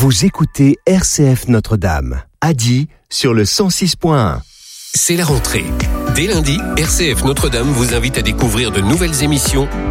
Vous écoutez RCF Notre-Dame, à Die sur le 106.1. C'est la rentrée. Dès lundi, RCF Notre-Dame vous invite à découvrir de nouvelles émissions